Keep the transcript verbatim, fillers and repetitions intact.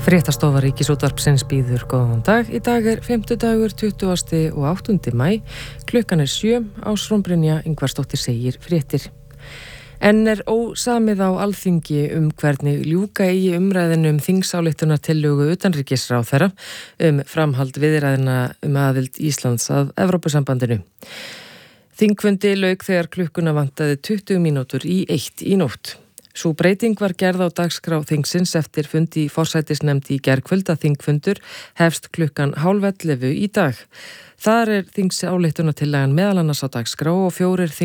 Fréttastofa Ríkisútvarpsins býður góðan dag. Í dag er fimmtudagur tuttugasti og áttundi maí. Klukkan er sjö. Ásrún Brynja Ingvarsdóttir segir fréttir. Enn er ósamið á Alþingi um hvernig ljúka eigi umræðinu um þingsályktunartillögu utanríkisráðherra um framhald viðræðna um aðild Íslands að Evrópusambandinu. Þingfundi lauk þegar klukkuna vantaði tuttugu mínútur í eitt í nótt. Sú breyting var gerð á dagskrá þingsins eftir fundi í forsætisnefnd í gærkvöld að þingfundur hefst klukkan hálf ellefu í dag. Þar er þingsályktunartillagan meðal annars á dagskrá og fjórir